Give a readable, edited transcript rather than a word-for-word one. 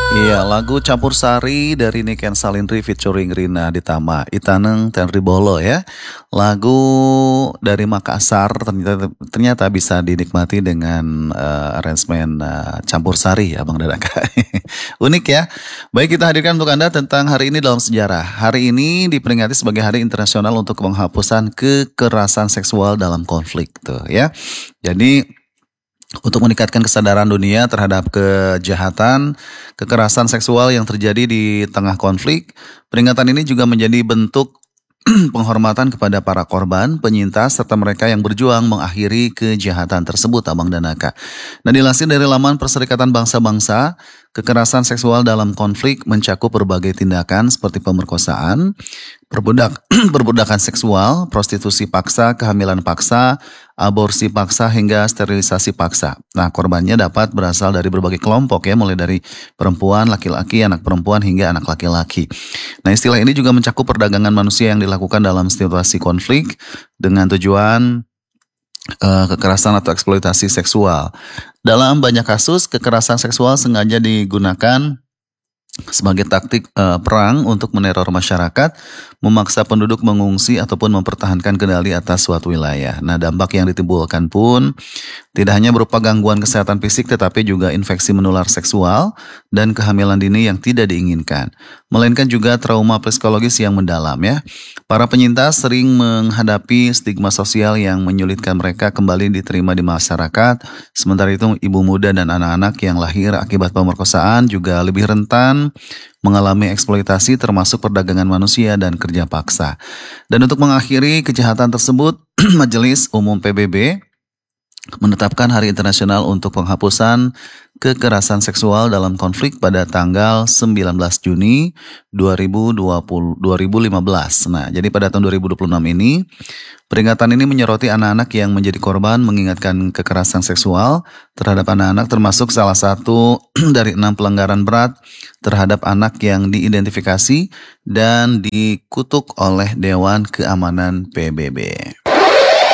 Iya, lagu Campur Sari dari Nick and Salindri featuring Rina Ditama, Itaneng Tenri Bolo ya. Lagu dari Makassar ternyata bisa dinikmati dengan arrangement campur sari ya Bang Dadang. Unik ya. Baik, kita hadirkan untuk Anda tentang hari ini dalam sejarah. Hari ini diperingati sebagai Hari Internasional untuk Penghapusan Kekerasan Seksual dalam Konflik tuh ya. Jadi untuk meningkatkan kesadaran dunia terhadap kejahatan, kekerasan seksual yang terjadi di tengah konflik, peringatan ini juga menjadi bentuk penghormatan kepada para korban, penyintas, serta mereka yang berjuang mengakhiri kejahatan tersebut, Abang dan Aka. Nah, dilansir dari laman Perserikatan Bangsa-Bangsa, kekerasan seksual dalam konflik mencakup berbagai tindakan seperti pemerkosaan, perbudakan seksual, prostitusi paksa, kehamilan paksa, aborsi paksa, hingga sterilisasi paksa. Nah, korbannya dapat berasal dari berbagai kelompok ya, mulai dari perempuan, laki-laki, anak perempuan, hingga anak laki-laki. Nah, istilah ini juga mencakup perdagangan manusia yang dilakukan dalam situasi konflik dengan tujuan kekerasan atau eksploitasi seksual. Dalam banyak kasus, kekerasan seksual sengaja digunakan sebagai taktik perang untuk meneror masyarakat, memaksa penduduk mengungsi ataupun mempertahankan kendali atas suatu wilayah. Nah, dampak yang ditimbulkan pun tidak hanya berupa gangguan kesehatan fisik tetapi juga infeksi menular seksual dan kehamilan dini yang tidak diinginkan, melainkan juga trauma psikologis yang mendalam ya. Para penyintas sering menghadapi stigma sosial yang menyulitkan mereka kembali diterima di masyarakat. Sementara itu, ibu muda dan anak-anak yang lahir akibat pemerkosaan juga lebih rentan mengalami eksploitasi termasuk perdagangan manusia dan kerja paksa. Dan untuk mengakhiri kejahatan tersebut, Majelis Umum PBB menetapkan Hari Internasional untuk Penghapusan Kekerasan Seksual dalam Konflik pada tanggal 19 Juni 2015. Nah, jadi pada tahun 2026 ini, peringatan ini menyoroti anak-anak yang menjadi korban, mengingatkan kekerasan seksual terhadap anak-anak termasuk salah satu dari 6 pelanggaran berat terhadap anak yang diidentifikasi dan dikutuk oleh Dewan Keamanan PBB.